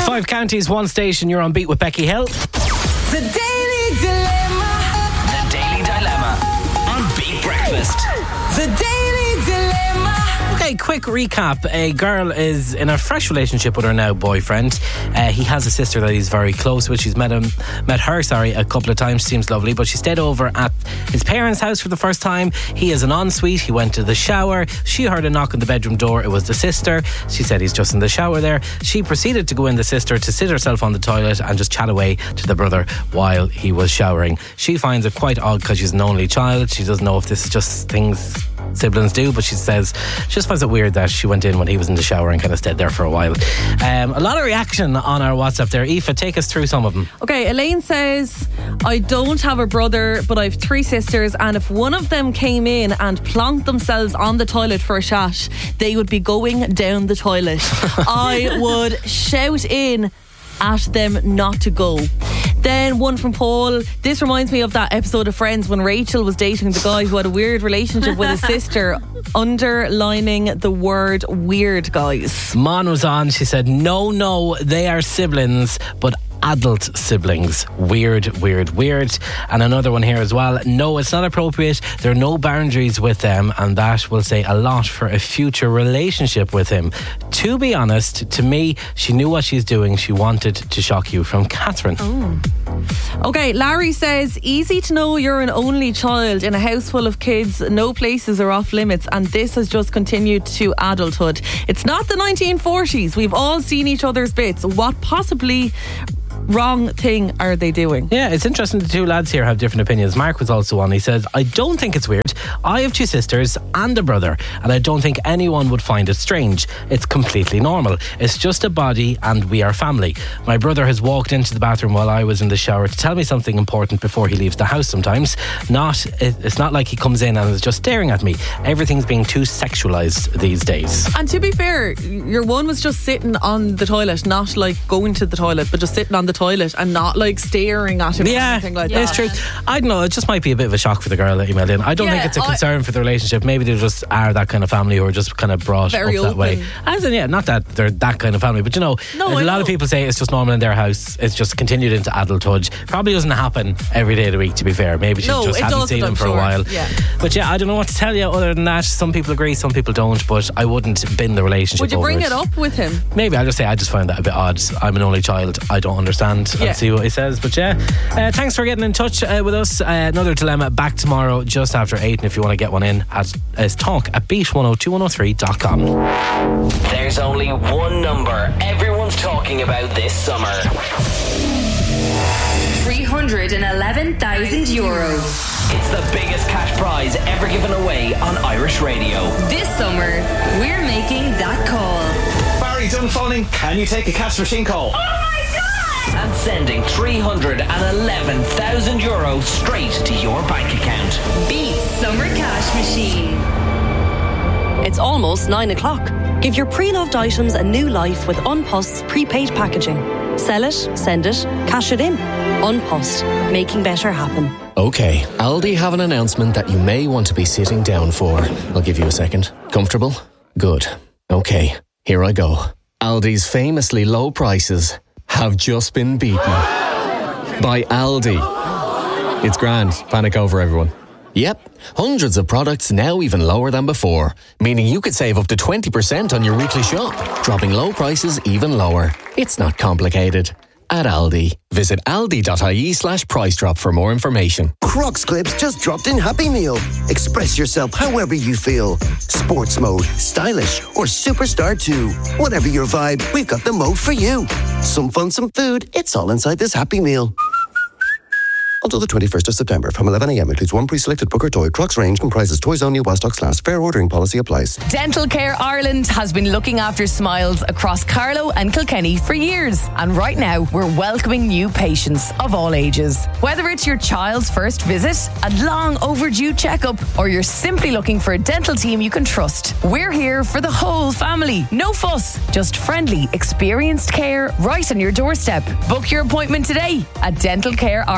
5 counties, 1 station. You're on Beat with Becky Hill. The Daily Dilemma. The Daily Dilemma on Beat Breakfast. The Daily Dilemma. Okay, quick recap. A girl is in a fresh relationship with her now boyfriend. He has a sister that he's very close with. She's met her a couple of times. Seems lovely, but she stayed over at his parents' house for the first time. He is an ensuite. He went to the shower. She heard a knock on the bedroom door. It was the sister. She said he's just in the shower there. She proceeded to go in the sister to sit herself on the toilet and just chat away to the brother while he was showering. She finds it quite odd because she's an only child. She doesn't know if this is just things siblings do, but she says she just finds it weird that she went in when he was in the shower and kind of stayed there for a while. A lot of reaction on our WhatsApp there. Aoife, take us through some of them. Okay, Elaine says, I don't have a brother, but I have 3 sisters, and if one of them came in and plonked themselves on the toilet for a chat, they would be going down the toilet. I would shout in at them not to go. Then one from Paul. This reminds me of that episode of Friends when Rachel was dating the guy who had a weird relationship with his sister, underlining the word weird, guys. Mon was on. She said, no, they are siblings, but adult siblings. Weird. And another one here as well. No, it's not appropriate. There are no boundaries with them, and that will say a lot for a future relationship with him. To be honest, to me, she knew what she's doing. She wanted to shock you. From Catherine. Okay, Larry says, easy to know you're an only child in a house full of kids. No places are off limits, and this has just continued to adulthood. It's not the 1940s. We've all seen each other's bits. What possibly wrong thing are they doing? Yeah, it's interesting. The 2 lads here have different opinions. Mark was also on. He says, I don't think it's weird. I have 2 sisters and a brother, and I don't think anyone would find it strange. It's completely normal. It's just a body and we are family. My brother has walked into the bathroom while I was in the shower to tell me something important before he leaves the house sometimes. It's not like he comes in and is just staring at me. Everything's being too sexualized these days. And to be fair, your one was just sitting on the toilet, not like going to the toilet, but just sitting on the toilet and not like staring at him or anything like that. It's true. I don't know, it just might be a bit of a shock for the girl that emailed in. I don't think it's a concern for the relationship. Maybe they just are that kind of family who are just kind of brought very up that way. As in, not that they're that kind of family, but a lot of people say it's just normal in their house. It's just continued into adulthood. Probably doesn't happen every day of the week, to be fair. Maybe she just hasn't seen him for a while. But I don't know what to tell you other than that. Some people agree, some people don't, but I wouldn't bin the relationship. Would you bring it up with him? Maybe. I'll just say I just find that a bit odd. I'm an only child. I don't understand. And see what he says. But thanks for getting in touch with us. Another dilemma back tomorrow just after 8, and if you want to get one in, as talk@beat102103.com. There's only one number everyone's talking about this summer. €311,000. It's the biggest cash prize ever given away on Irish radio. This summer, we're making that call. Barry Dunphoning, can you take a cash machine call? And sending €311,000 straight to your bank account. Beat Summer Cash Machine. It's almost 9 o'clock. Give your pre-loved items a new life with Unpost's prepaid packaging. Sell it, send it, cash it in. Unpost, making better happen. Okay, Aldi have an announcement that you may want to be sitting down for. I'll give you a second. Comfortable? Good. Okay, here I go. Aldi's famously low prices have just been beaten by Aldi. It's grand. Panic over, everyone. Yep, hundreds of products now even lower than before, meaning you could save up to 20% on your weekly shop, dropping low prices even lower. It's not complicated. At Aldi. Visit aldi.ie/price drop for more information. Crocs clips just dropped in Happy Meal. Express yourself however you feel. Sports mode, stylish, or superstar too. Whatever your vibe, we've got the mode for you. Some fun, some food, it's all inside this Happy Meal. Until the 21st of September from 11 a.m. includes one pre-selected book or toy. Crocs range comprises toys only while stocks last. Fair ordering policy applies. Dental Care Ireland has been looking after smiles across Carlow and Kilkenny for years. And right now, we're welcoming new patients of all ages. Whether it's your child's first visit, a long overdue checkup, or you're simply looking for a dental team you can trust, we're here for the whole family. No fuss, just friendly, experienced care right on your doorstep. Book your appointment today at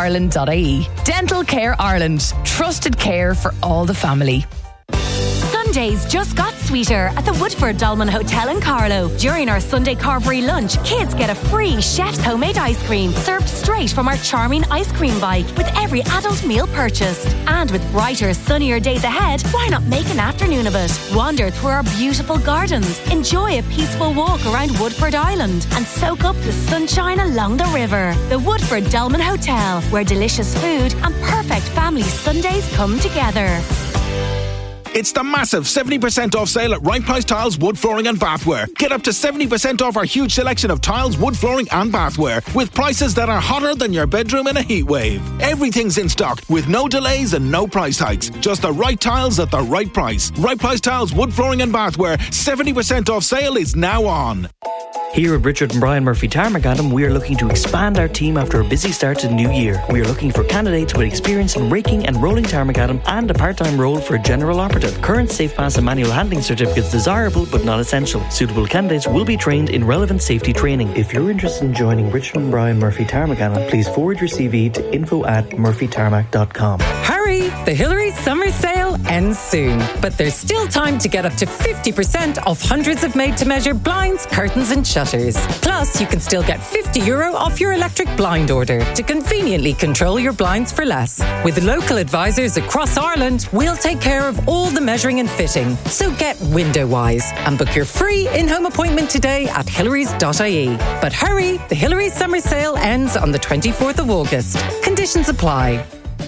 dentalcareireland.ie. Dental Care Ireland. Trusted care for all the family. Sundays just got sweeter at the Woodford Dolman Hotel in Carlow. During our Sunday carvery lunch, kids get a free chef's homemade ice cream served straight from our charming ice cream bike with every adult meal purchased. And with brighter, sunnier days ahead, why not make an afternoon of it? Wander through our beautiful gardens, enjoy a peaceful walk around Woodford Island, and soak up the sunshine along the river. The Woodford Dolman Hotel, where delicious food and perfect family Sundays come together. It's the massive 70% off sale at Right Price Tiles, Wood Flooring and Bathware. Get up to 70% off our huge selection of tiles, wood flooring and bathware with prices that are hotter than your bedroom in a heat wave. Everything's in stock with no delays and no price hikes. Just the right tiles at the right price. Right Price Tiles, Wood Flooring and Bathware. 70% off sale is now on. Here at Richard and Brian Murphy Tarmacadam, we are looking to expand our team after a busy start to the new year. We are looking for candidates with experience in raking and rolling Tarmacadam and a part-time role for a general operative. Current Safe Pass and manual handling certificates desirable but not essential. Suitable candidates will be trained in relevant safety training. If you're interested in joining Richard and Brian Murphy Tarmacadam, please forward your CV to info@murphytarmac.com. Hurry! The Hillary's summer sale ends soon, but there's still time to get up to 50% off hundreds of made-to-measure blinds, curtains and shutters. Plus, you can still get €50 off your electric blind order to conveniently control your blinds for less. With local advisors across Ireland, we'll take care of all the measuring and fitting. So get window-wise and book your free in-home appointment today at hillarys.ie. But hurry! The Hillary's summer sale ends on the 24th of August. Conditions apply.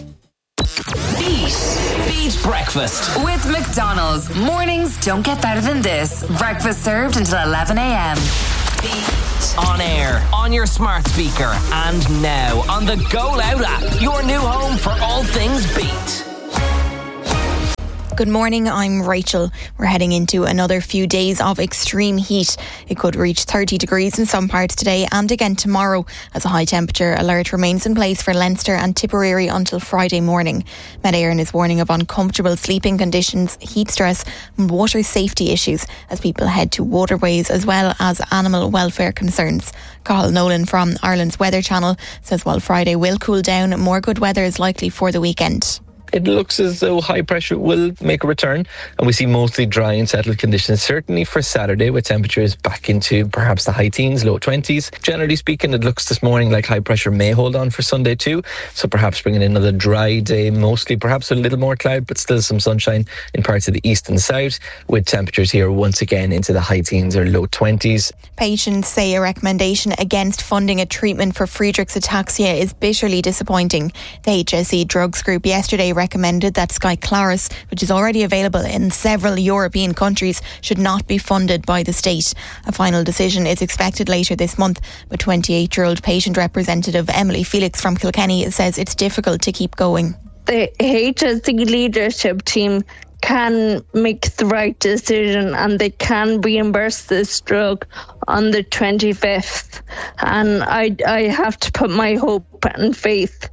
Beat breakfast with McDonald's. Mornings don't get better than this. Breakfast served until 11 a.m. Beat on air, on your smart speaker, and now on the Go Loud app. Your new home for all things Beat. Good morning, I'm Rachel. We're heading into another few days of extreme heat. It could reach 30 degrees in some parts today and again tomorrow, as a high temperature alert remains in place for Leinster and Tipperary until Friday morning. Met Éireann is warning of uncomfortable sleeping conditions, heat stress and water safety issues as people head to waterways, as well as animal welfare concerns. Cathal Nolan from Ireland's Weather Channel says while Friday will cool down, more good weather is likely for the weekend. It looks as though high pressure will make a return, and we see mostly dry and settled conditions, certainly for Saturday, with temperatures back into perhaps the high teens, low 20s. Generally speaking, it looks this morning like high pressure may hold on for Sunday too, so perhaps bringing in another dry day, mostly perhaps a little more cloud, but still some sunshine in parts of the east and south, with temperatures here once again into the high teens or low 20s. Patients say a recommendation against funding a treatment for Friedreich's ataxia is bitterly disappointing. The HSE Drugs Group yesterday recommended that Skyclarys, which is already available in several European countries, should not be funded by the state. A final decision is expected later this month, but 28-year-old patient representative Emily Felix from Kilkenny says it's difficult to keep going. The HSE leadership team can make the right decision and they can reimburse this drug on the 25th. And I have to put my hope and faith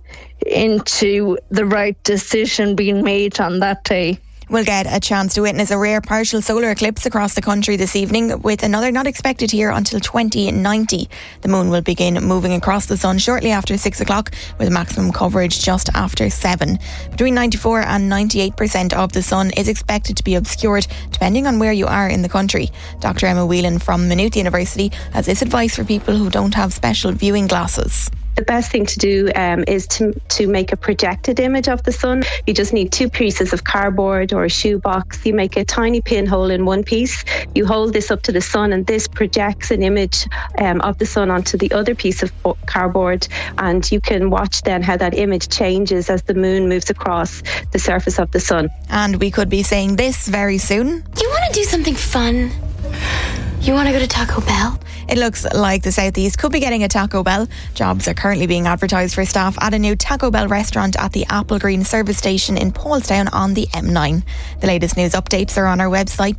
into the right decision being made on that day. We'll get a chance to witness a rare partial solar eclipse across the country this evening, with another not expected here until 2090. The moon will begin moving across the sun shortly after 6 o'clock, with maximum coverage just after 7. Between 94 and 98% of the sun is expected to be obscured, depending on where you are in the country. Dr. Emma Whelan from Maynooth University has this advice for people who don't have special viewing glasses. The best thing to do is to make a projected image of the sun. You just need 2 pieces of cardboard or a shoebox. You make a tiny pinhole in one piece. You hold this up to the sun, and this projects an image of the sun onto the other piece of cardboard. And you can watch then how that image changes as the moon moves across the surface of the sun. And we could be saying this very soon. You want to do something fun? You want to go to Taco Bell? It looks like the Southeast could be getting a Taco Bell. Jobs are currently being advertised for staff at a new Taco Bell restaurant at the Applegreen service station in Paulstown on the M9. The latest news updates are on our website,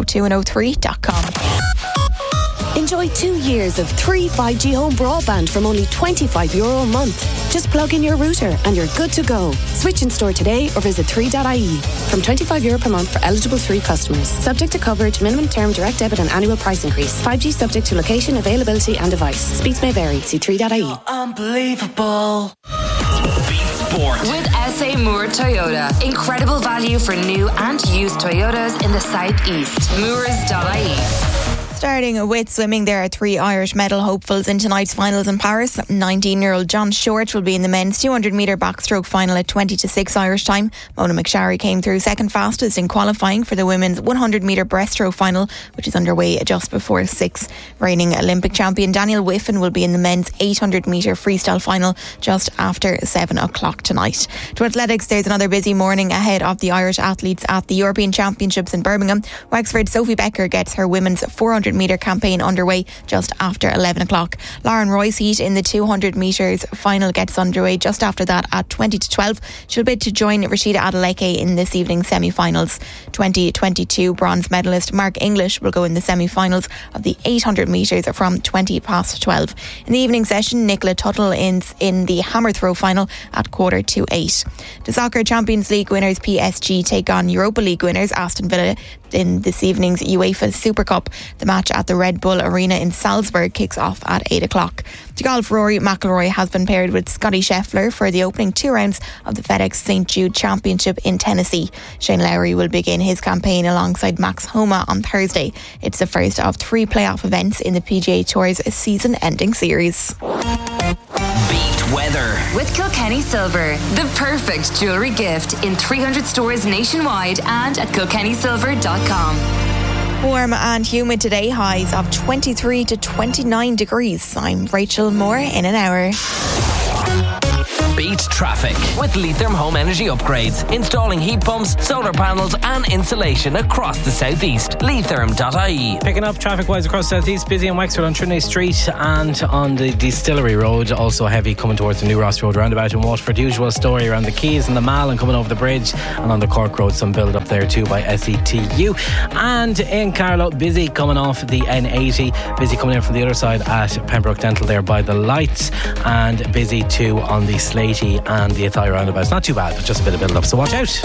beat102103.com. Enjoy 2 years of 3 5G home broadband from only €25 a month. Just plug in your router and you're good to go. Switch in store today or visit 3.ie. From €25 per month for eligible 3 customers. Subject to coverage, minimum term, direct debit and annual price increase. 5G subject to location, availability and device. Speeds may vary. See 3.ie. Unbelievable. Beat Sport with SA Kay Moore Toyota. Incredible value for new and used Toyotas in the southeast. Moores.ie. Starting with swimming, there are 3 Irish medal hopefuls in tonight's finals in Paris. 19-year-old John Short will be in the men's 200-metre backstroke final at 20-6 Irish time. Mona McSharry came through second fastest in qualifying for the women's 100-metre breaststroke final, which is underway just before 6. Reigning Olympic champion Daniel Whiffen will be in the men's 800-metre freestyle final just after 7 o'clock tonight. To athletics, there's another busy morning ahead of the Irish athletes at the European Championships in Birmingham. Wexford's Sophie Becker gets her women's 400-metre campaign underway just after 11 o'clock. Lauren Roy's heat in the 200 metres final gets underway just after that at 20-12. She'll bid to join Rashida Adeleke in this evening's semi-finals. 2022 bronze medalist Mark English will go in the semi-finals of the 800 metres from 20-12. In the evening session, Nicola Tuttle ends in the hammer throw final at 7:45. The soccer Champions League winners PSG take on Europa League winners Aston Villa in this evening's UEFA Super Cup. The match at the Red Bull Arena in Salzburg kicks off at 8 o'clock. To golf, Rory McIlroy has been paired with Scotty Scheffler for the opening 2 rounds of the FedEx St. Jude Championship in Tennessee. Shane Lowry will begin his campaign alongside Max Homa on Thursday. It's the first of 3 playoff events in the PGA Tour's season-ending series. Beat weather with Kilkenny Silver, the perfect jewellery gift in 300 stores nationwide and at kilkennysilver.com. Warm and humid today, highs of 23 to 29 degrees. I'm Rachel Moore in an hour. Beat traffic with Leitherm Home Energy Upgrades. Installing heat pumps, solar panels and insulation across the southeast. Leitherm.ie. Picking up traffic-wise across the southeast, busy in Wexford on Trinity Street and on the Distillery Road. Also heavy coming towards the New Ross Road roundabout in Waterford. Usual story around the Quays and the Mall and coming over the bridge. And on the Cork Road, some build up there too by SETU. And in Carlow, busy coming off the N80. Busy coming in from the other side at Pembroke Dental there by the lights. And busy too on the Slatey and the Athy roundabout. It's not too bad, but just a bit of build up, so watch out.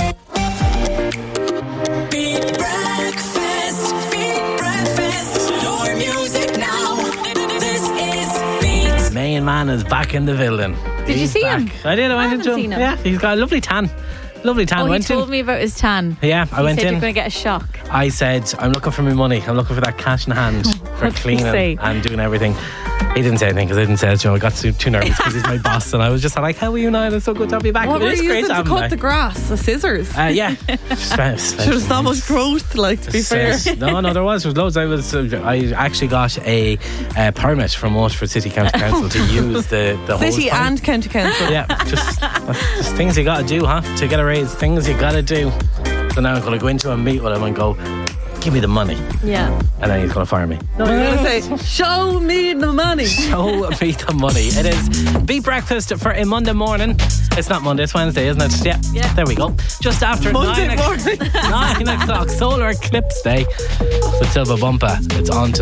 Beat breakfast, your music now. This is Beat. Main man is back in the building. Did you see him? I did. I went into him. Yeah, he's got a lovely tan. Lovely tan. Oh, he told me about his tan. Yeah, I went in. He said you're going to get a shock. I said, I'm looking for my money. I'm looking for that cash in hand for cleaning and doing everything. He didn't say anything because I didn't say it. So I got too nervous because he's my boss, and I was just like, "How are you now? It's so good to have you back." What were you great using to cut the grass? The scissors? Yeah. There's not much growth, like, to be fair. No, there was loads. I actually got a permit from Waterford City County Council to use the City and County Council. Yeah, just things you got to do, huh? To get a raise, things you got to do. So now I'm going to go into a meet with him and go, give me the money. Yeah. And then he's going to fire me. No, you're going to say, show me the money. Show me the money. It is Beat Breakfast for a Monday morning. It's not Monday, it's Wednesday, isn't it? Yeah. There we go. Just after Monday 9 o'clock. Solar Eclipse Day with Silva Bumpa. It's on to